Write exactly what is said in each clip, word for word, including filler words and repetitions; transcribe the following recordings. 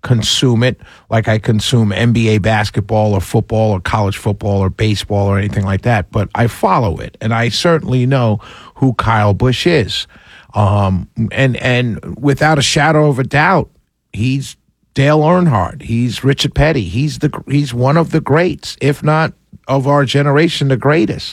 consume it like I consume N B A basketball or football or college football or baseball or anything like that, but I follow it, and I certainly know who Kyle Busch is. Um, and and without a shadow of a doubt, he's Dale Earnhardt. He's Richard Petty. He's the he's one of the greats, if not of our generation, the greatest.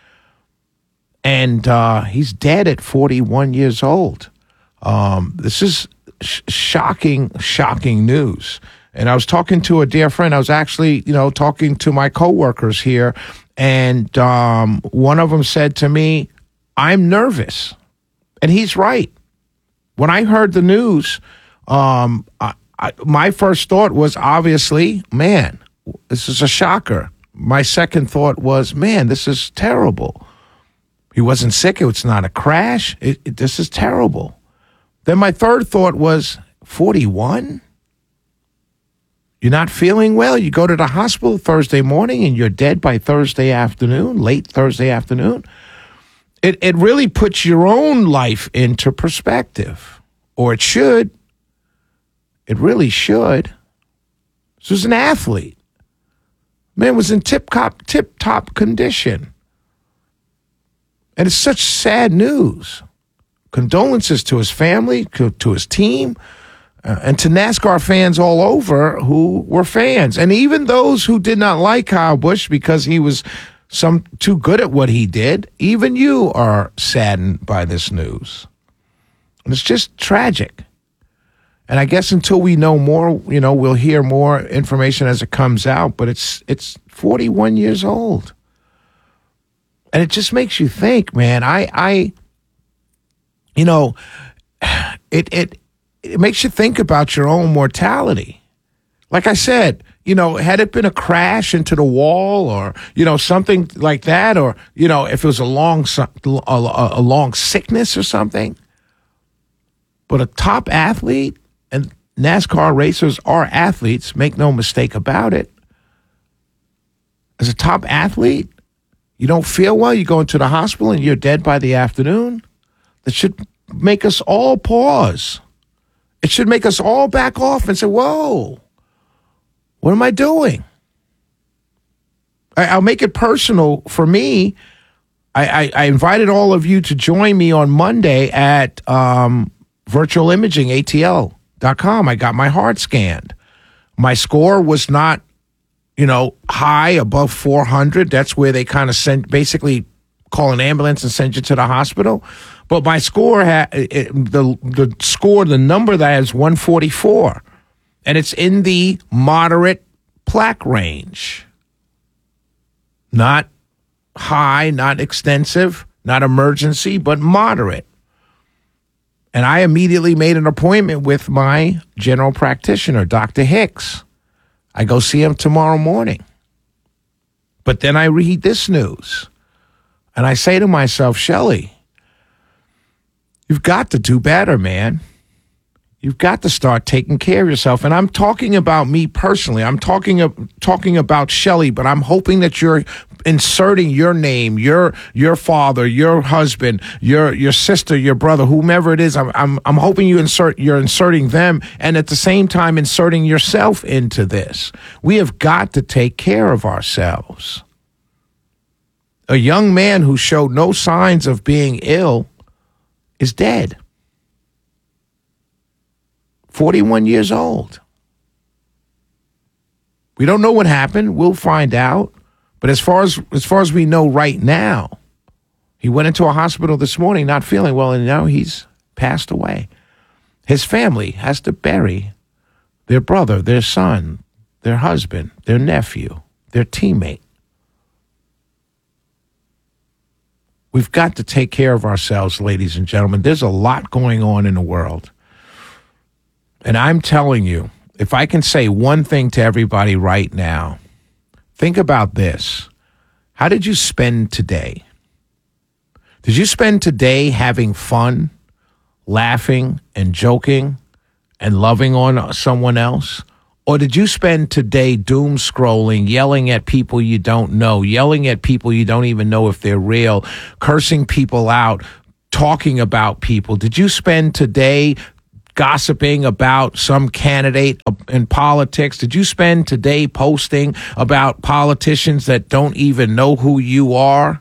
And uh, he's dead at forty-one years old. Um, this is sh- shocking, shocking news. And I was talking to a dear friend. I was actually, you know, talking to my coworkers here, and um, one of them said to me, "I'm nervous," and he's right. When I heard the news, um, I, I, my first thought was obviously, man, this is a shocker. My second thought was, man, this is terrible. He wasn't sick. It's not a crash. It, it, this is terrible. Then my third thought was, forty-one? You're not feeling well? You go to the hospital Thursday morning and you're dead by Thursday afternoon, late Thursday afternoon? It, it really puts your own life into perspective. Or it should. It really should. This was an athlete. Man was in tip-top, tip-top condition. And it's such sad news. Condolences to his family, to, to his team, uh, and to NASCAR fans all over who were fans. And even those who did not like Kyle Busch because he was some too good at what he did, even you are saddened by this news. And it's just tragic. And I guess until we know more, you know, we'll hear more information as it comes out. But it's it's forty-one years old. And it just makes you think, man. I, I, you know, it it it makes you think about your own mortality. Like I said, you know, had it been a crash into the wall, or you know something like that, or you know, if it was a long a, a long sickness or something. But a top athlete, and NASCAR racers are athletes, make no mistake about it. As a top athlete, you don't feel well, you go into the hospital and you're dead by the afternoon. That should make us all pause. It should make us all back off and say, whoa, what am I doing? I, I'll make it personal for me. I, I, I invited all of you to join me on Monday at um, virtual imaging A T L dot com. I got my heart scanned. My score was not, you know, high, above four hundred. That's where they kind of send, basically call an ambulance and send you to the hospital. But my score, ha- it, the the score, the number that is one forty-four. And it's in the moderate plaque range. Not high, not extensive, not emergency, but moderate. And I immediately made an appointment with my general practitioner, Doctor Hicks. I go see him tomorrow morning. But then I read this news. And I say to myself, Shelley, you've got to do better, man. You've got to start taking care of yourself. And I'm talking about me personally. I'm talking, talking about Shelley, but I'm hoping that you're inserting your name, your your father, your husband, your your sister, your brother, whomever it is. I'm I'm I'm hoping you insert you're inserting them, and at the same time inserting yourself into this. We have got to take care of ourselves. A young man who showed no signs of being ill is dead. forty-one years old. We don't know what happened. We'll find out. But as far as as far as we know right now, he went into a hospital this morning not feeling well, and now he's passed away. His family has to bury their brother, their son, their husband, their nephew, their teammate. We've got to take care of ourselves, ladies and gentlemen. There's a lot going on in the world. And I'm telling you, if I can say one thing to everybody right now, think about this. How did you spend today? Did you spend today having fun, laughing and joking and loving on someone else? Or did you spend today doom scrolling, yelling at people you don't know, yelling at people you don't even know if they're real, cursing people out, talking about people? Did you spend today gossiping about some candidate in politics? Did you spend today posting about politicians that don't even know who you are?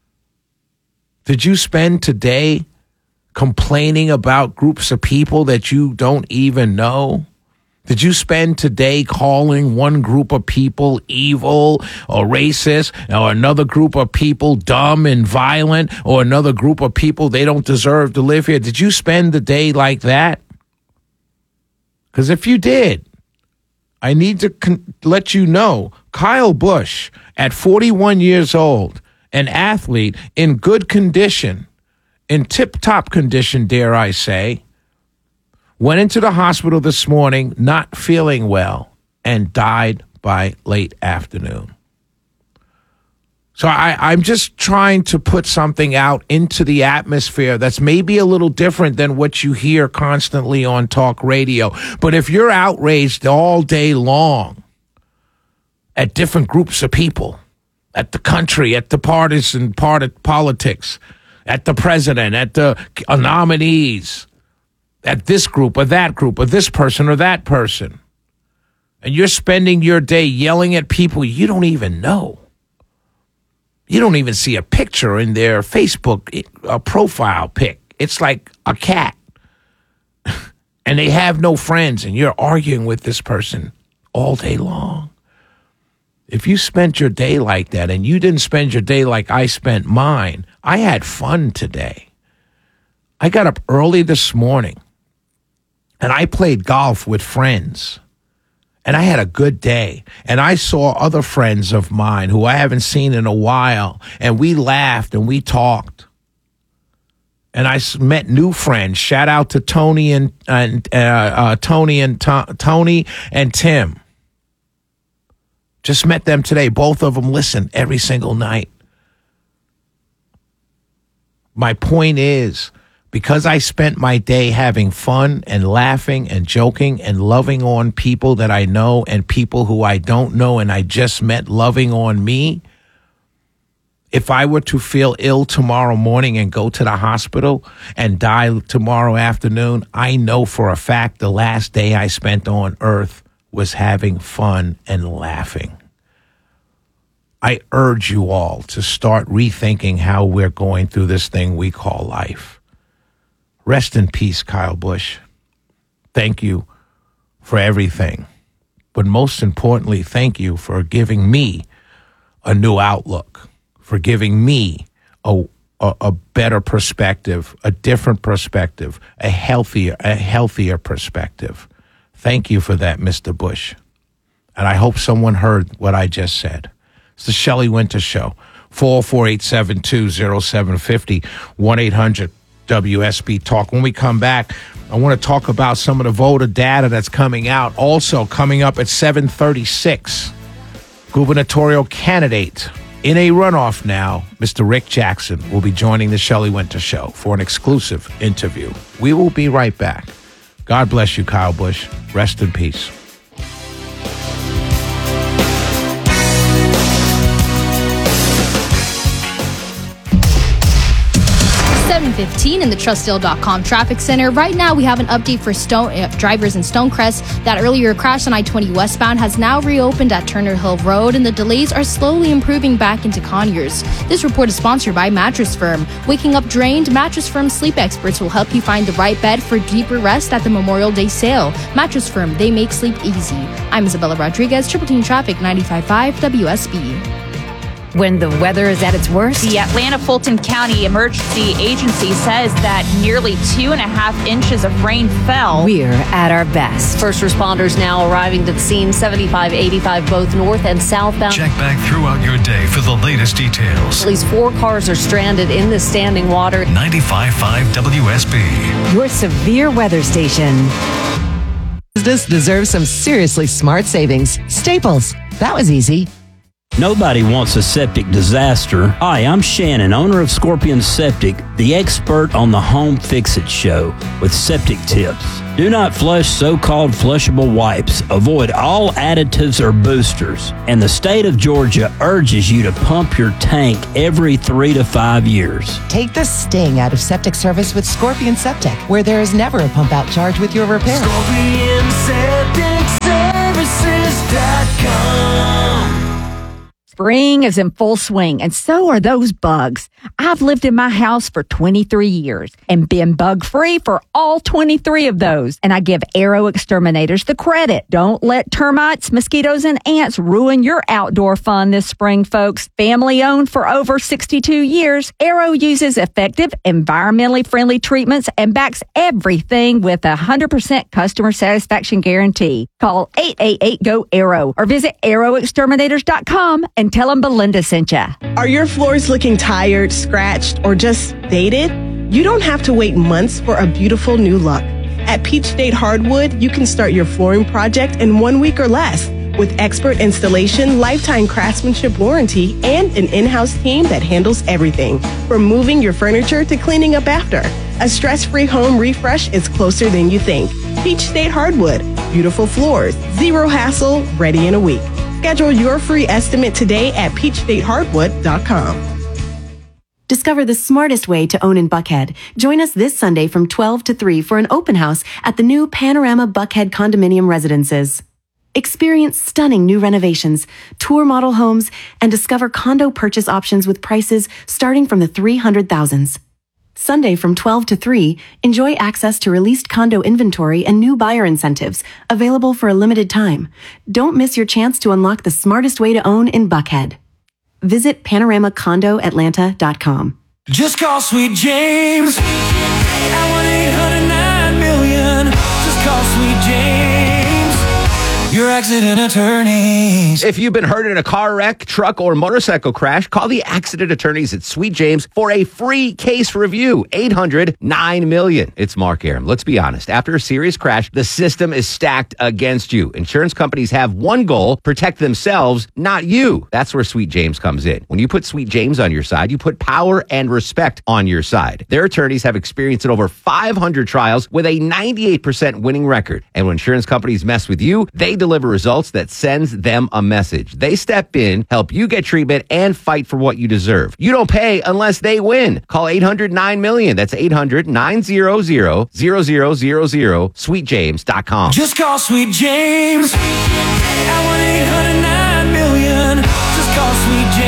Did you spend today complaining about groups of people that you don't even know? Did you spend today calling one group of people evil or racist, or another group of people dumb and violent, or another group of people they don't deserve to live here? Did you spend the day like that? Because if you did, I need to con- let you know, Kyle Busch, at forty-one years old, an athlete in good condition, in tip-top condition, dare I say, went into the hospital this morning not feeling well and died by late afternoon. So I, I'm just trying to put something out into the atmosphere that's maybe a little different than what you hear constantly on talk radio. But if you're outraged all day long at different groups of people, at the country, at the partisan part of politics, at the president, at the nominees, at this group or that group or this person or that person, and you're spending your day yelling at people you don't even know. You don't even see a picture in their Facebook a profile pic. It's like a cat. And they have no friends, and you're arguing with this person all day long. If you spent your day like that, and you didn't spend your day like I spent mine, I had fun today. I got up early this morning, and I played golf with friends. And I had a good day. And I saw other friends of mine who I haven't seen in a while. And we laughed and we talked. And I met new friends. Shout out to Tony and, and uh, uh, Tony and to- Tony and Tim. Just met them today. Both of them listen every single night. My point is, because I spent my day having fun and laughing and joking and loving on people that I know and people who I don't know and I just met loving on me, if I were to feel ill tomorrow morning and go to the hospital and die tomorrow afternoon, I know for a fact the last day I spent on earth was having fun and laughing. I urge you all to start rethinking how we're going through this thing we call life. Rest in peace, Kyle Busch. Thank you for everything. But most importantly, thank you for giving me a new outlook, for giving me a, a, a better perspective, a different perspective, a healthier, a healthier perspective. Thank you for that, Mister Busch. And I hope someone heard what I just said. It's the Shelley Winter Show. four oh four, eight seven two, oh seven five oh, one eight hundred W S B Talk. When we come back, I want to talk about some of the voter data that's coming out. Also coming up at seven thirty-six, gubernatorial candidate in a runoff now, Mister Rick Jackson, will be joining the Shelley Winter Show for an exclusive interview. We will be right back. God bless you, Kyle Busch. Rest in peace. seven fifteen in the Trustdale dot com traffic center. Right now, we have an update for Stone uh, drivers in Stonecrest. That earlier crash on I twenty westbound has now reopened at Turner Hill Road, and the delays are slowly improving back into Conyers. This report is sponsored by Mattress Firm. Waking up drained? Mattress Firm sleep experts will help you find the right bed for deeper rest at the Memorial Day sale. Mattress Firm, they make sleep easy. I'm Isabella Rodriguez, Triple Team Traffic, ninety-five point five W S B. When the weather is at its worst? The Atlanta Fulton County Emergency Agency says that nearly two and a half inches of rain fell. We're at our best. First responders now arriving to the scene, seventy-five eighty-five, both north and southbound. Check back throughout your day for the latest details. At least four cars are stranded in the standing water. ninety-five point five W S B. Your severe weather station. Business deserves some seriously smart savings. Staples. That was easy. Nobody wants a septic disaster. Hi, I'm Shannon, owner of Scorpion Septic, the expert on the Home Fix-It Show with septic tips. Do not flush so-called flushable wipes. Avoid all additives or boosters. And the state of Georgia urges you to pump your tank every three to five years. Take the sting out of septic service with Scorpion Septic, where there is never a pump-out charge with your repair. Scorpion Septic Services dot com. Spring is in full swing, and so are those bugs. I've lived in my house for twenty-three years and been bug-free for all twenty-three of those. And I give Arrow Exterminators the credit. Don't let termites, mosquitoes, and ants ruin your outdoor fun this spring, folks. Family-owned for over sixty-two years, Arrow uses effective, environmentally friendly treatments and backs everything with a one hundred percent customer satisfaction guarantee. Call eight eight eight, G O, ARROW or visit arrow exterminators dot com and tell them Belinda sent ya. Are your floors looking tired, scratched, or just dated? You don't have to wait months for a beautiful new look. At Peach State Hardwood, you can start your flooring project in one week or less with expert installation, lifetime craftsmanship warranty, and an in-house team that handles everything from moving your furniture to cleaning up after. A stress-free home refresh is closer than you think. Peach State Hardwood, beautiful floors, zero hassle, ready in a week. Schedule your free estimate today at peach state hardwood dot com. Discover the smartest way to own in Buckhead. Join us this Sunday from twelve to three for an open house at the new Panorama Buckhead Condominium Residences. Experience stunning new renovations, tour model homes, and discover condo purchase options with prices starting from the three hundred thousands. Sunday from twelve to three, enjoy access to released condo inventory and new buyer incentives available for a limited time. Don't miss your chance to unlock the smartest way to own in Buckhead. Visit panorama condo atlanta dot com. Just call Sweet James at one eight hundred nine million. Just call Sweet James, your accident attorneys. If you've been hurt in a car wreck, truck, or motorcycle crash, call the accident attorneys at Sweet James for a free case review. eight hundred nine million. It's Mark Aram. Let's be honest. After a serious crash, the system is stacked against you. Insurance companies have one goal: protect themselves, not you. That's where Sweet James comes in. When you put Sweet James on your side, you put power and respect on your side. Their attorneys have experience in over five hundred trials with a ninety-eight percent winning record. And when insurance companies mess with you, they deliver results that sends them a message. They step in, help you get treatment, and fight for what you deserve. You don't pay unless they win. Call eight hundred nine million. That's eight hundred nine hundred zero zero zero zero. sweet james dot com. Just call Sweet James at one eight hundred nine million. Just call Sweet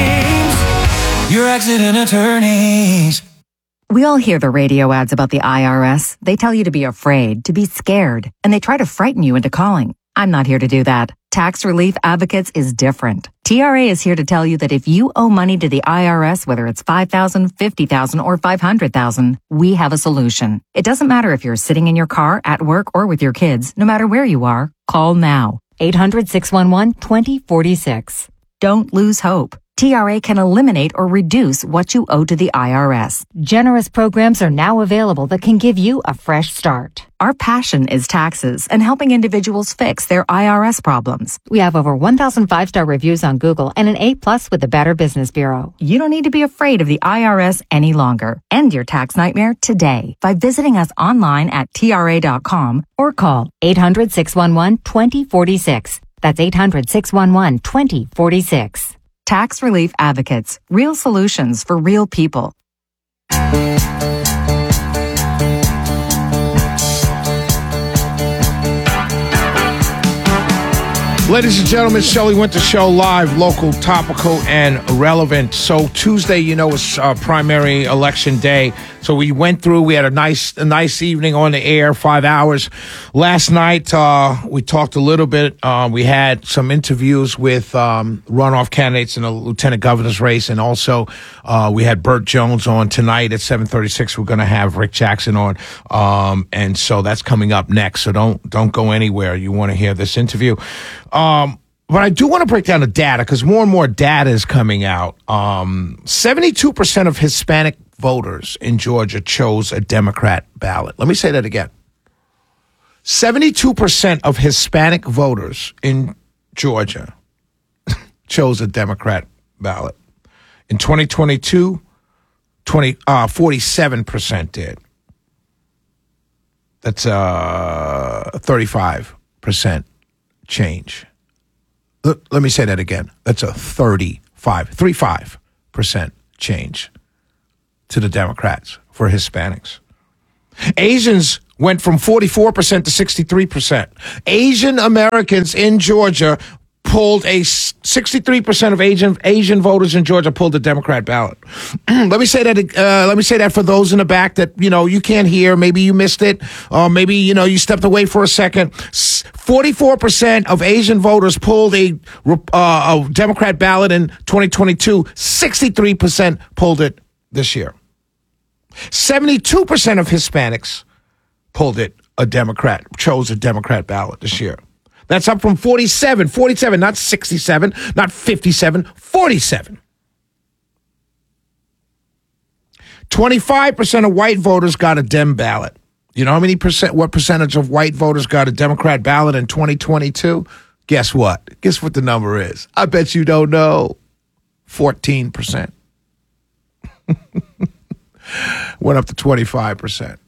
James, your accident attorneys. We all hear the radio ads about the I R S. They tell you to be afraid, to be scared, and they try to frighten you into calling. I'm not here to do that. Tax Relief Advocates is different. T R A is here to tell you that if you owe money to the I R S, whether it's five thousand dollars, fifty thousand dollars, or five hundred thousand dollars, we have a solution. It doesn't matter if you're sitting in your car, at work, or with your kids. No matter where you are, call now. eight hundred, six one one, two zero four six. Don't lose hope. T R A can eliminate or reduce what you owe to the I R S. Generous programs are now available that can give you a fresh start. Our passion is taxes and helping individuals fix their I R S problems. We have over one thousand five-star reviews on Google and an A plus with the Better Business Bureau. You don't need to be afraid of the I R S any longer. End your tax nightmare today by visiting us online at T R A dot com or call eight hundred, six one one, two zero four six. That's eight hundred, six one one, two zero four six. Tax Relief Advocates. Real solutions for real people. Ladies and gentlemen, Shelley Winter Show live, local, topical, and relevant. So Tuesday, you know, is uh, primary election day. So we went through. We had a nice, a nice evening on the air, five hours. Last night, uh, we talked a little bit. Uh, we had some interviews with um, runoff candidates in the lieutenant governor's race, and also uh, we had Burt Jones on tonight at seven thirty-six. We're going to have Rick Jackson on, um, and so that's coming up next. So don't don't go anywhere. You want to hear this interview. Um, but I do want to break down the data because more and more data is coming out. Um, seventy-two percent of Hispanic voters in Georgia chose a Democrat ballot. Let me say that again. seventy-two percent of Hispanic voters in Georgia chose a Democrat ballot. In twenty twenty-two, twenty, uh, forty-seven percent did. That's a thirty-five percent change. Let, let me say that again. That's a thirty-five, thirty-five percent change to the Democrats for Hispanics. Asians went from forty-four percent to sixty-three percent. Asian Americans in Georgia pulled a sixty-three percent of Asian Asian voters in Georgia pulled the Democrat ballot. let me say that. Uh, let me say that for those in the back that you know you can't hear. Maybe you missed it, or maybe you know you stepped away for a second. forty-four percent of Asian voters pulled a, uh, a Democrat ballot in twenty twenty-two. sixty-three percent pulled it this year. seventy-two percent of Hispanics pulled it a Democrat, chose a Democrat ballot this year. That's up from forty-seven, forty-seven, not sixty-seven, not fifty-seven, forty-seven. twenty-five percent of white voters got a Dem ballot. You know how many percent, what percentage of white voters got a Democrat ballot in twenty twenty-two? Guess what? Guess what the number is? I bet you don't know. fourteen percent. Went up to twenty-five percent.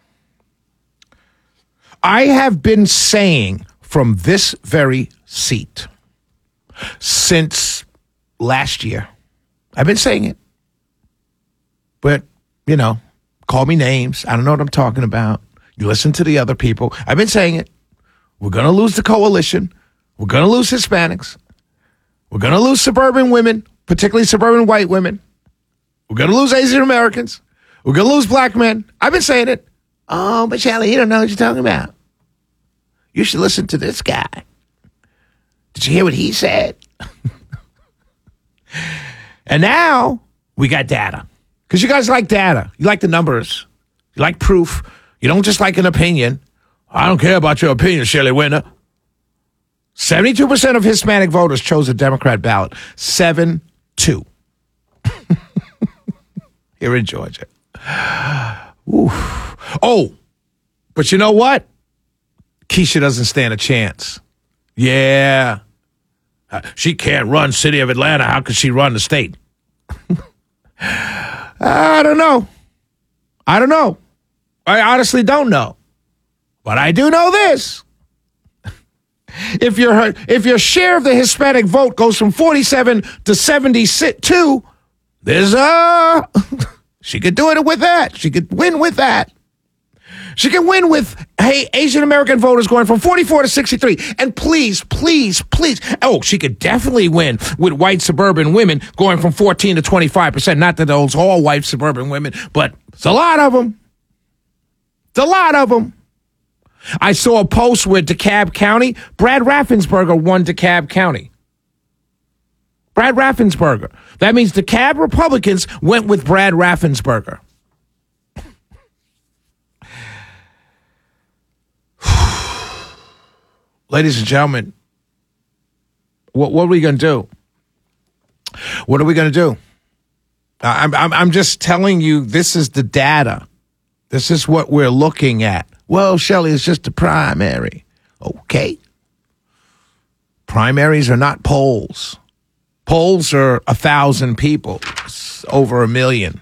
I have been saying from this very seat since last year. I've been saying it. But, you know, call me names. I don't know what I'm talking about. You listen to the other people. I've been saying it. We're going to lose the coalition. We're going to lose Hispanics. We're going to lose suburban women, particularly suburban white women. We're going to lose Asian Americans. We're going to lose black men. I've been saying it. Oh, but Shelly, you don't know what you're talking about. You should listen to this guy. Did you hear what he said? And now we got data. Because you guys like data. You like the numbers. You like proof. You don't just like an opinion. I don't care about your opinion, Shirley Winter. seventy-two percent of Hispanic voters chose a Democrat ballot. seven two. Here in Georgia. Oof. Oh, but you know what? Keisha doesn't stand a chance. Yeah. Uh, she can't run city of Atlanta. How could she run the state? I don't know. I don't know. I honestly don't know. But I do know this. If your if your share of the Hispanic vote goes from forty-seven to seventy-two, there's a she could do it with that. She could win with that. She can win with, hey, Asian American voters going from forty-four to sixty-three. And please, please, please. Oh, she could definitely win with white suburban women going from fourteen to twenty-five percent. Not that those all white suburban women, but it's a lot of them. It's a lot of them. I saw a post with DeKalb County. Brad Raffensperger won DeKalb County. Brad Raffensperger. That means DeKalb Republicans went with Brad Raffensperger. Ladies and gentlemen, what, what are we going to do? What are we going to do? I'm, I'm, I'm just telling you, this is the data. This is what we're looking at. Well, Shelley, it's just a primary. Okay. Primaries are not polls. Polls are a thousand people. It's over a million.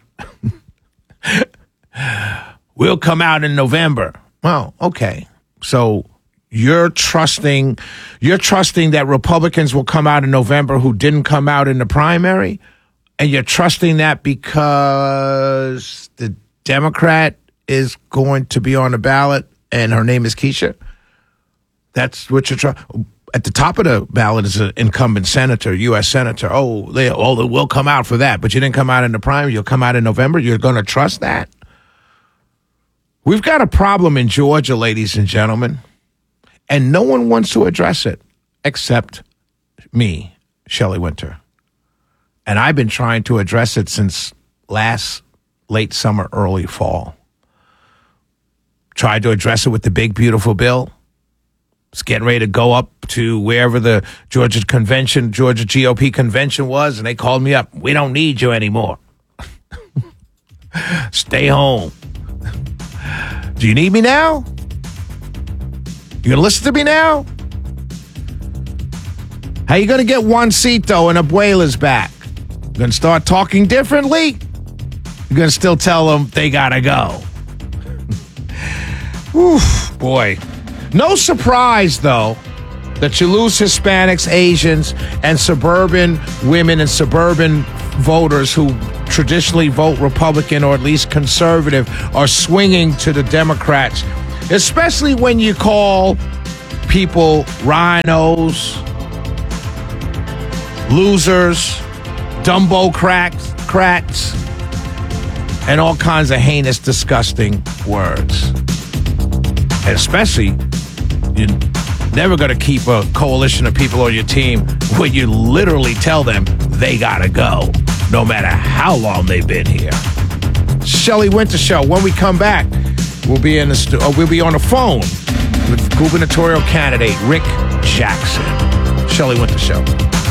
We'll come out in November. Well, okay. So you're trusting, you're trusting that Republicans will come out in November who didn't come out in the primary, and you're trusting that because the Democrat is going to be on the ballot and her name is Keisha. That's what you're trying. At the top of the ballot is an incumbent senator, U S senator. Oh, they, oh, they will come out for that, but you didn't come out in the primary. You'll come out in November. You're going to trust that? We've got a problem in Georgia, ladies and gentlemen, and no one wants to address it except me, Shelley Winter. And I've been trying to address it since last late summer, early fall. Tried to address it with the big, beautiful bill. It's getting ready to go up to wherever the Georgia convention, Georgia G O P convention was, and they called me up. We don't need you anymore. Stay home. Do you need me now? You gonna listen to me now? How you going to get Juancito and Abuela's back? Going to start talking differently? You're going to still tell them they got to go. Oof, boy. No surprise, though, that you lose Hispanics, Asians, and suburban women and suburban voters who traditionally vote Republican or at least conservative are swinging to the Democrats, especially when you call people rhinos, losers, Dumbo cracks, cracks, and all kinds of heinous, disgusting words. And especially, you're never going to keep a coalition of people on your team when you literally tell them they got to go, no matter how long they've been here. Shelley Winter Show. When we come back, we'll be in the stu- uh, we'll be on the phone with gubernatorial candidate Rick Jackson. Shelley Winter Show.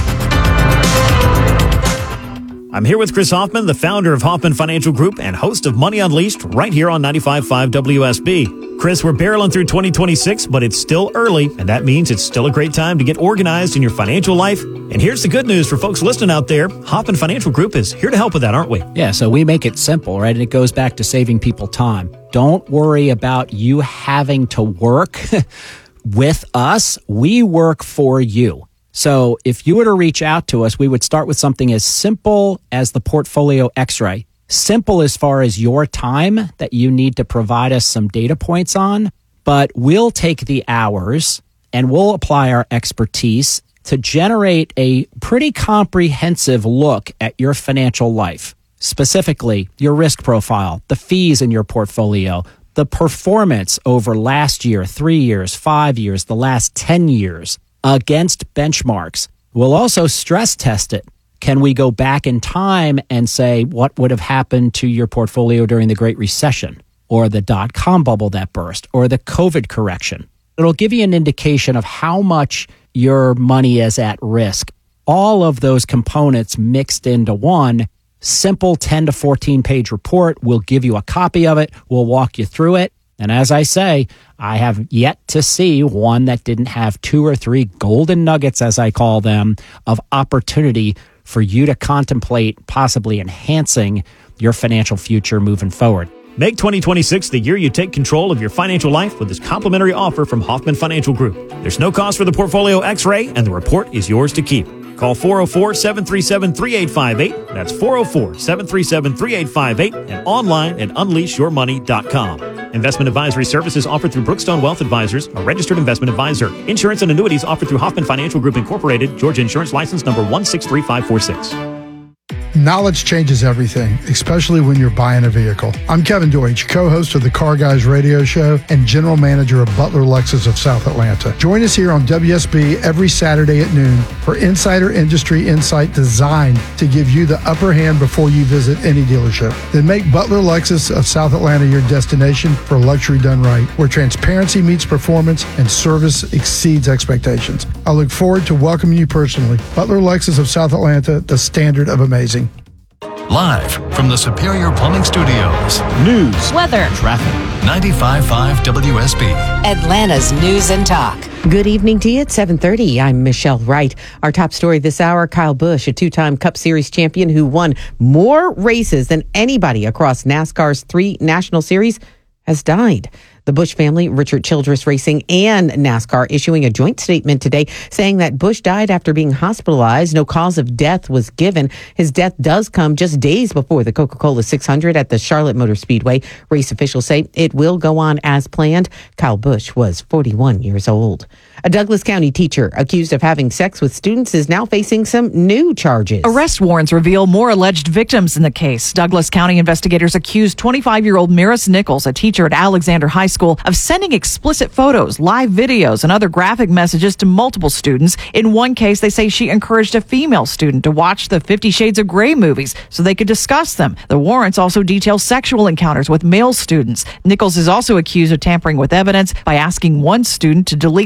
I'm here with Chris Hoffman, the founder of Hoffman Financial Group and host of Money Unleashed right here on ninety-five point five W S B. Chris, we're barreling through twenty twenty-six, but it's still early, and that means it's still a great time to get organized in your financial life. And here's the good news for folks listening out there. Hoffman Financial Group is here to help with that, aren't we? Yeah, so we make it simple, right? And it goes back to saving people time. Don't worry about you having to work with us. We work for you. So if you were to reach out to us, we would start with something as simple as the portfolio x-ray. Simple as far as your time that you need to provide us some data points on, but we'll take the hours and we'll apply our expertise to generate a pretty comprehensive look at your financial life, specifically your risk profile, the fees in your portfolio, the performance over last year, three years, five years, the last ten years against benchmarks. We'll also stress test it. Can we go back in time and say what would have happened to your portfolio during the Great Recession or the dot-com bubble that burst or the COVID correction? It'll give you an indication of how much your money is at risk. All of those components mixed into one simple ten to fourteen page report. We'll give you a copy of it. We'll walk you through it. And as I say, I have yet to see one that didn't have two or three golden nuggets, as I call them, of opportunity for you to contemplate possibly enhancing your financial future moving forward. Make twenty twenty-six the year you take control of your financial life with this complimentary offer from Hoffman Financial Group. There's no cost for the Portfolio X-ray, and the report is yours to keep. Call four oh four, seven three seven, three eight five eight. That's four oh four, seven three seven, three eight five eight and online at unleash your money dot com. Investment advisory services offered through Brookstone Wealth Advisors, a registered investment advisor. Insurance and annuities offered through Hoffman Financial Group Incorporated, Georgia Insurance License number one six three five four six. Knowledge changes everything, especially when you're buying a vehicle. I'm Kevin Deutsch, co-host of the Car Guys radio show and general manager of Butler Lexus of South Atlanta. Join us here on W S B every Saturday at noon for insider industry insight designed to give you the upper hand before you visit any dealership. Then make Butler Lexus of South Atlanta your destination for luxury done right, where transparency meets performance and service exceeds expectations. I look forward to welcoming you personally. Butler Lexus of South Atlanta, the standard of amazing. Live from the Superior Plumbing Studios. News, weather, traffic. ninety-five point five W S B. Atlanta's News and Talk. Good evening to you at seven thirty. I'm Michelle Wright. Our top story this hour, Kyle Busch, a two-time Cup Series champion who won more races than anybody across NASCAR's three National Series, has died. The Busch family, Richard Childress Racing, and NASCAR issuing a joint statement today saying that Busch died after being hospitalized. No cause of death was given. His death does come just days before the Coca-Cola six hundred at the Charlotte Motor Speedway. Race officials say it will go on as planned. Kyle Busch was forty-one years old. A Douglas County teacher accused of having sex with students is now facing some new charges. Arrest warrants reveal more alleged victims in the case. Douglas County investigators accused twenty-five-year-old Maris Nichols, a teacher at Alexander High School, of sending explicit photos, live videos, and other graphic messages to multiple students. In one case, they say she encouraged a female student to watch the Fifty Shades of Grey movies so they could discuss them. The warrants also detail sexual encounters with male students. Nichols is also accused of tampering with evidence by asking one student to delete things off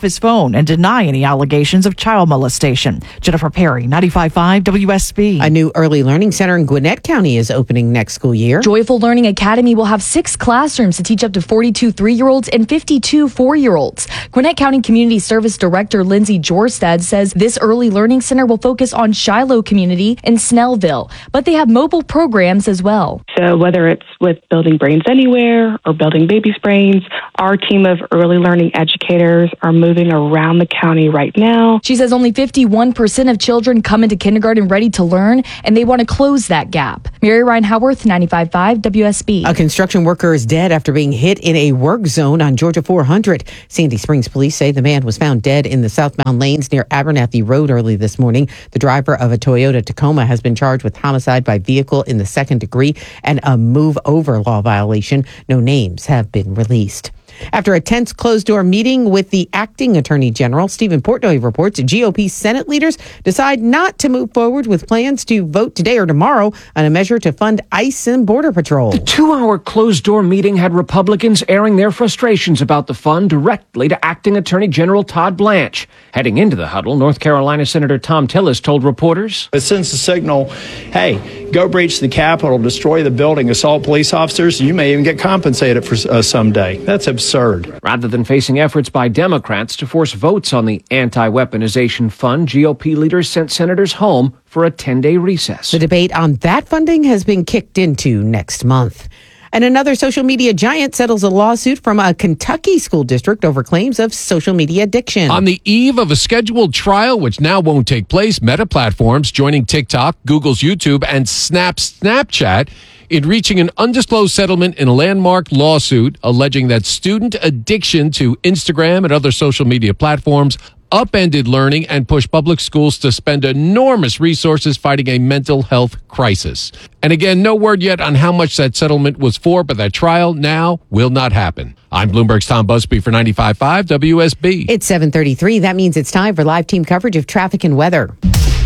his phone and deny any allegations of child molestation. Jennifer Perry, ninety-five point five W S B. A new early learning center in Gwinnett County is opening next school year. Joyful Learning Academy will have six classrooms to teach up to forty-two three-year-olds and fifty-two four-year-olds. Gwinnett County Community Service Director Lindsay Jorstad says this early learning center will focus on Shiloh community in Snellville, but they have mobile programs as well. So whether it's with Building Brains Anywhere or Building Babies' Brains, our team of early learning educators are moving around the county right now. She says only fifty-one percent of children come into kindergarten ready to learn, and they want to close that gap. Mary Ryan Howarth, ninety-five point five W S B. A construction worker is dead after being hit in a work zone on Georgia four hundred. Sandy Springs police say the man was found dead in the southbound lanes near Abernathy Road early this morning. The driver of a Toyota Tacoma has been charged with homicide by vehicle in the second degree and a move over law violation. No names have been released. After a tense closed-door meeting with the acting attorney general, Stephen Portnoy reports G O P Senate leaders decide not to move forward with plans to vote today or tomorrow on a measure to fund ICE and Border Patrol. The two-hour closed-door meeting had Republicans airing their frustrations about the fund directly to acting attorney general Todd Blanche. Heading into the huddle, North Carolina Senator Tom Tillis told reporters, "It sends a signal, hey, go breach the Capitol, destroy the building, assault police officers, you may even get compensated for uh, someday. That's absurd." Rather than facing efforts by Democrats to force votes on the anti-weaponization fund, G O P leaders sent senators home for a ten-day recess. The debate on that funding has been kicked into next month. And another social media giant settles a lawsuit from a Kentucky school district over claims of social media addiction. On the eve of a scheduled trial, which now won't take place, Meta Platforms joining TikTok, Google's YouTube, and Snap's Snapchat in reaching an undisclosed settlement in a landmark lawsuit alleging that student addiction to Instagram and other social media platforms upended learning and pushed public schools to spend enormous resources fighting a mental health crisis. And again, no word yet on how much that settlement was for, but that trial now will not happen. I'm Bloomberg's Tom Busby for ninety-five point five W S B. It's seven thirty-three. That means it's time for live team coverage of traffic and weather.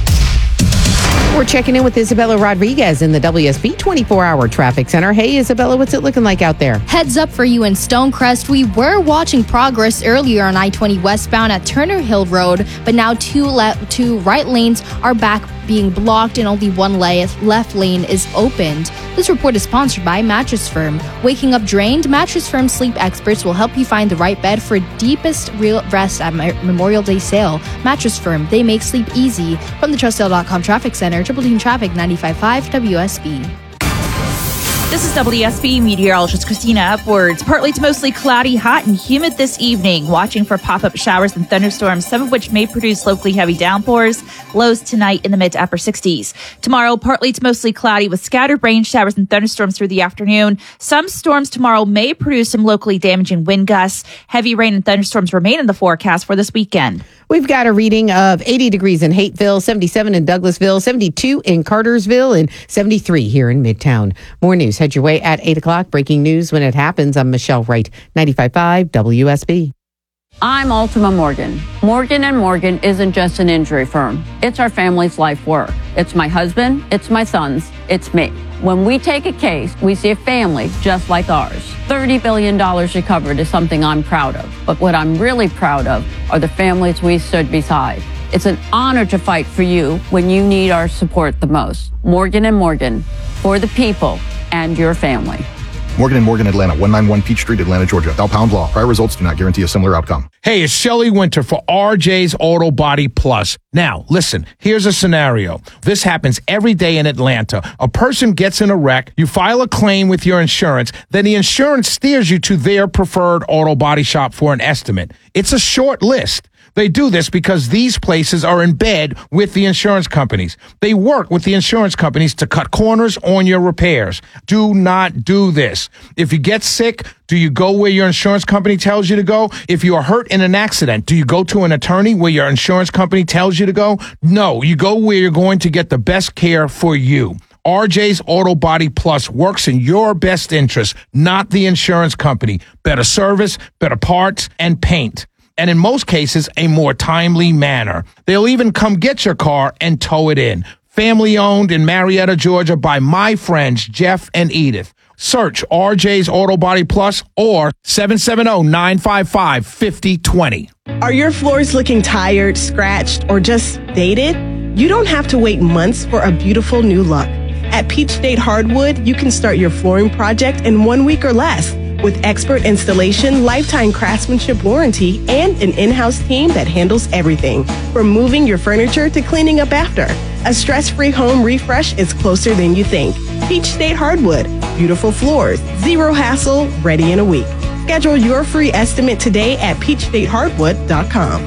We're checking in with Isabella Rodriguez in the W S B twenty-four hour traffic center. Hey, Isabella, what's it looking like out there? Heads up for you in Stonecrest. We were watching progress earlier on I twenty westbound at Turner Hill Road, but now two, le- two right lanes are back being blocked and only one le- left lane is opened. This report is sponsored by Mattress Firm. Waking up drained? Mattress Firm sleep experts will help you find the right bed for deepest real rest at Memorial Day sale. Mattress Firm, they make sleep easy. From the Trustdale dot com Traffic Center, Triple Team Traffic, ninety-five point five W S B. This is W S B meteorologist Christina Upwards. Partly to mostly cloudy, hot, and humid this evening. Watching for pop-up showers and thunderstorms, some of which may produce locally heavy downpours. Lows tonight in the mid to upper sixties. Tomorrow, partly to mostly cloudy with scattered rain showers and thunderstorms through the afternoon. Some storms tomorrow may produce some locally damaging wind gusts. Heavy rain and thunderstorms remain in the forecast for this weekend. We've got a reading of eighty degrees in Hateville, seventy-seven in Douglasville, seventy-two in Cartersville, and seventy-three here in Midtown. More news. Head your way at eight o'clock. Breaking news when it happens. I'm Michelle Wright, ninety-five point five W S B. I'm Ultima Morgan. Morgan and Morgan isn't just an injury firm. It's our family's life work. It's my husband, it's my sons, it's me. When we take a case, we see a family just like ours. thirty billion dollars recovered is something I'm proud of. But what I'm really proud of are the families we stood beside. It's an honor to fight for you when you need our support the most. Morgan and Morgan, for the people and your family. Morgan and Morgan, Atlanta, one ninety-one Peach Street, Atlanta, Georgia. Thou pound law. Prior results do not guarantee a similar outcome. Hey, it's Shelley Winter for R J's Auto Body Plus. Now, listen, here's a scenario. This happens every day in Atlanta. A person gets in a wreck, you file a claim with your insurance, then the insurance steers you to their preferred auto body shop for an estimate. It's a short list. They do this because these places are in bed with the insurance companies. They work with the insurance companies to cut corners on your repairs. Do not do this. If you get sick, do you go where your insurance company tells you to go? If you are hurt in an accident, do you go to an attorney where your insurance company tells you to go? No, you go where you're going to get the best care for you. R J's Auto Body Plus works in your best interest, not the insurance company. Better service, better parts, and paint. And in most cases, a more timely manner. They'll even come get your car and tow it in. Family owned in Marietta, Georgia by my friends, Jeff and Edith. Search R J's Auto Body Plus or seven seven zero, nine five five, five zero two zero. Are your floors looking tired, scratched, or just dated? You don't have to wait months for a beautiful new look. At Peach State Hardwood, you can start your flooring project in one week or less with expert installation, lifetime craftsmanship warranty, and an in-house team that handles everything from moving your furniture to cleaning up after. A stress-free home refresh is closer than you think. Peach State Hardwood, beautiful floors, zero hassle, ready in a week. Schedule your free estimate today at peach state hardwood dot com.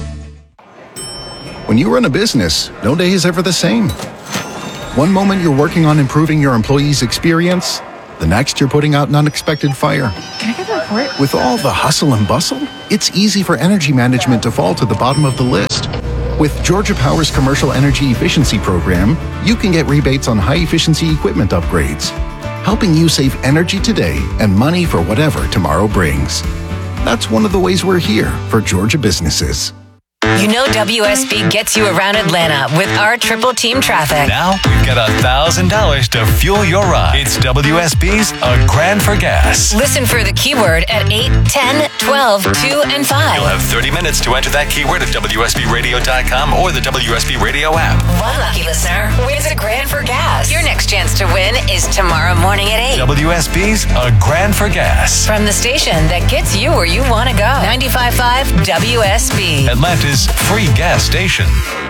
When you run a business, no day is ever the same. One moment you're working on improving your employees' experience, the next you're putting out an unexpected fire. Can I get the report? With all the hustle and bustle, it's easy for energy management to fall to the bottom of the list. With Georgia Power's Commercial Energy Efficiency Program, you can get rebates on high-efficiency equipment upgrades, helping you save energy today and money for whatever tomorrow brings. That's one of the ways we're here for Georgia businesses. You know W S B gets you around Atlanta with our triple team traffic. Now we've got one thousand dollars to fuel your ride. It's W S B's A Grand for Gas. Listen for the keyword at eight, ten, twelve, two, and five. You'll have thirty minutes to enter that keyword at W S B radio dot com or the W S B Radio app. One lucky listener wins a grand for gas. Your next chance to win is tomorrow morning at eight. W S B's A Grand for Gas. From the station that gets you where you want to go. ninety-five point five W S B. Atlanta's free gas station.